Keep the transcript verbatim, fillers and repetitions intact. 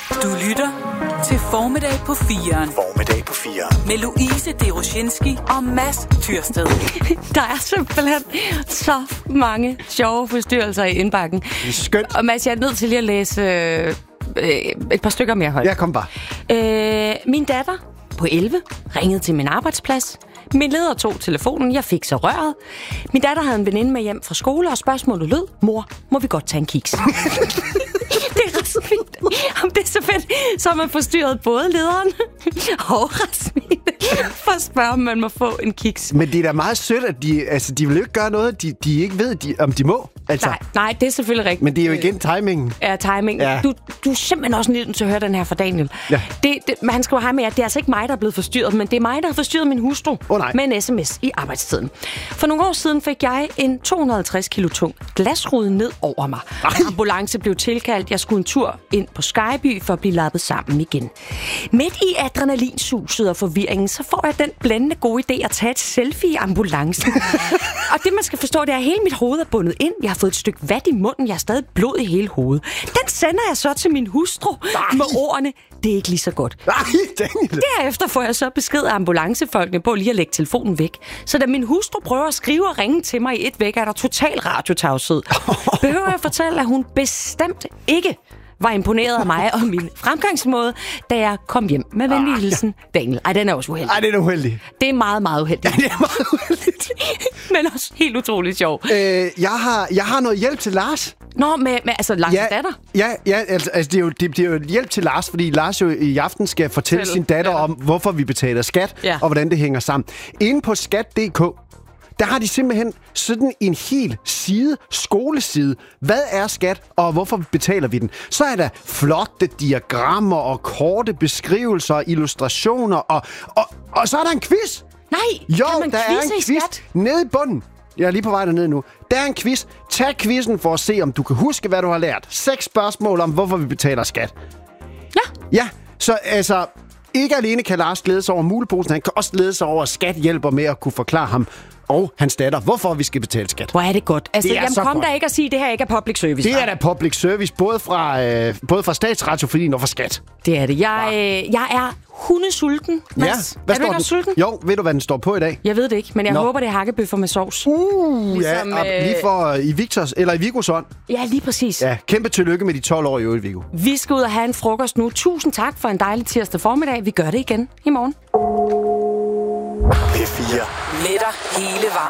Du lytter til Formiddag på firen. Formiddag på firen. Med Louise Deroshinski og Mads Tyrsted. Der er simpelthen så mange sjove forstyrrelser i indbakken. Det er skønt. Og Mads, jeg er nødt til lige at læse øh, øh, et par stykker mere højt. Ja, kom bare. Øh, min datter på elleve ringede til min arbejdsplads. Min leder tog telefonen, jeg fik så røret. Min datter havde en veninde med hjem fra skole, og spørgsmålet lød: mor, må vi godt tage en kiks? Det er ret så fint. Om det er så fedt, så har man forstyrret både lederen og Rasmine for at spørge, om man må få en kiks. Men det er da meget sødt, at de, altså, de vil jo ikke gøre noget, de, de ikke ved, de, om de må. Altså. Nej, nej, det er selvfølgelig rigtigt. Men det er jo igen timingen. Ja, timing. Ja. Du, du er simpelthen også nødt til at høre den her fra Daniel. Ja. Det, det, han skriver her med, at det er altså ikke mig, der er blevet forstyrret, men det er mig, der har forstyrret min hustru oh, nej. med en sms i arbejdstiden. For nogle år siden fik jeg en to hundrede og halvtreds kilo tung glasrude ned over mig. Ambulance blev tilkaldt. Jeg skulle en tur ind på Skyby for at blive lappet sammen igen. Midt i adrenalinsuset og forvirringen, så får jeg den blændende gode idé at tage et selfie i ambulancen. Og det, man skal forstå, det er, at hele mit hoved er bundet ind. Jeg har fået et stykke vat i munden. Jeg har stadig blod i hele hovedet. Den sender jeg så til min hustru Nej. med ordene: det er ikke lige så godt. Nej, Daniel. Derefter får jeg så besked af ambulancefolkene på lige at lægge telefonen væk. Så da min hustru prøver at skrive og ringe til mig i et væk, er der total radiotavshed. Behøver jeg fortælle, at hun bestemt ikke var imponeret af mig og min fremgangsmåde, da jeg kom hjem med venlig hilsen. Daniel. Ej, den er også uheldig. Ej, det er uheldig. Det er meget, meget uheldigt. Ja, det er meget uheldigt. Men også helt utroligt sjov. Øh, jeg, har, jeg har noget hjælp til Lars. Nå, med, med altså Lars' ja, datter? Ja, ja altså, altså det, er jo, det, det er jo hjælp til Lars, fordi Lars jo i aften skal fortælle Fortæl. sin datter Ja. om, hvorfor vi betaler skat, Ja. og hvordan det hænger sammen. Inde på skat punktum d k, der har de simpelthen sådan en hel side, skoleside. Hvad er skat, og hvorfor betaler vi den? Så er der flotte diagrammer og korte beskrivelser, illustrationer, og, og, og så er der en quiz. Nej, Jo, kan man der er quizze en i quiz skat? nede i bunden. Jeg er lige på vej dernede nu. Der er en quiz. Tag quizzen for at se, om du kan huske, hvad du har lært. Seks spørgsmål om, hvorfor vi betaler skat. Ja. Ja, så altså, ikke alene kan Lars glæde sig over muleposen, han kan også glæde sig over, at skat hjælper med at kunne forklare ham og hans datter, hvorfor vi skal betale skat. Hvor er det godt. Altså, Det er jamen, så kom godt. der ikke at sige, at det her ikke er public service. Det er da public service, både fra, øh, både fra Statsradiofonien og fra skat. Det er det. Jeg, øh, jeg er hundesulten, Mads. Ja, er du ikke den? også sulten? Jo, ved du, hvad den står på i dag? Jeg ved det ikke, men jeg Nå. håber, det er hakkebøffer med sovs. Uh, Ligesom, ja, og øh, lige for øh, i Victors, eller i Vigos ånd. Ja, lige præcis. Ja, kæmpe tillykke med de tolv år i øvrigt, Viggo. Vi skal ud og have en frokost nu. Tusind tak for en dejlig tirsdag formiddag. Vi gør det igen i morgen. P fire. Med dig hele vejen.